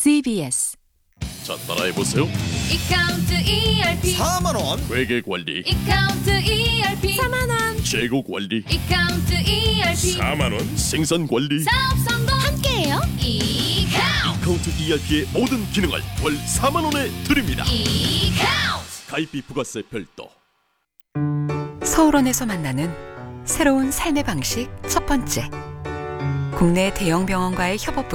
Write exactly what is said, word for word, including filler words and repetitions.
씨비에스 자, 따라해보세요. 이카운트 이알피 사만 원. 회계관리. 이카운트 이알피 사만 원 재고관리. 이카운트 이알피 사만 원. 생산관리. 사업 성공 함께해요. 이카운트 카운트 이알피의 모든 기능을 월 사만 원에 드립니다. 이카운트 가입비 부가세 별도. 서울원에서 만나는 새로운 삶의 방식 첫 번째, 국내 대형 병원과의 협업